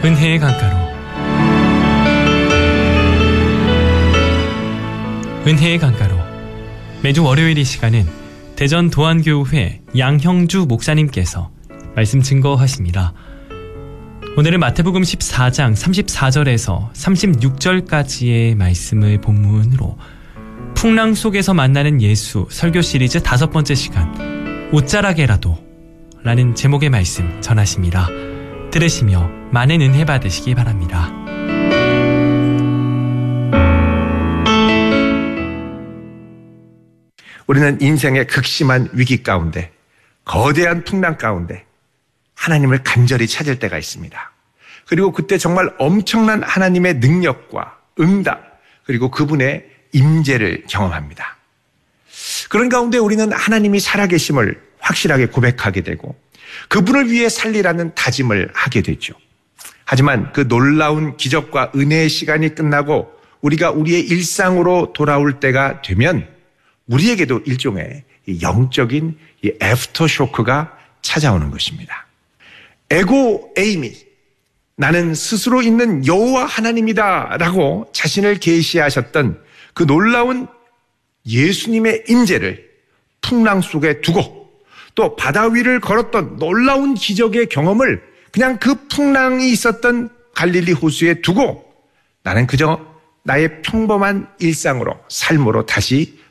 은혜의 강가로 은혜의 강가로 매주 월요일 이 시간은 대전 도안교회 양형주 목사님께서 말씀 증거하십니다. 오늘은 마태복음 14장 34절에서 36절까지의 말씀을 본문으로 풍랑 속에서 만나는 예수 설교 시리즈 5번째 시간 옷자락에라도 라는 제목의 말씀 전하십니다. 들으시며 많은 은혜 받으시기 바랍니다. 우리는 인생의 극심한 위기 가운데, 거대한 풍랑 가운데 하나님을 간절히 찾을 때가 있습니다. 그리고 그때 정말 엄청난 하나님의 능력과 응답, 그리고 그분의 임재를 경험합니다. 그런 가운데 우리는 하나님이 살아계심을 확실하게 고백하게 되고 그분을 위해 살리라는 다짐을 하게 되죠. 하지만 그 놀라운 기적과 은혜의 시간이 끝나고 우리가 우리의 일상으로 돌아올 때가 되면 우리에게도 일종의 영적인 애프터쇼크가 찾아오는 것입니다. 에고 에이미, 나는 스스로 있는 여호와 하나님이다 라고 자신을 계시하셨던 그 놀라운 예수님의 임재를 풍랑 속에 두고 또 바다 위를 걸었던 놀라운 기적의 경험을 그냥 그 풍랑이 있었던 갈릴리 호수에 두고 나는 그저 나의 평범한 일상으로, 삶으로 다시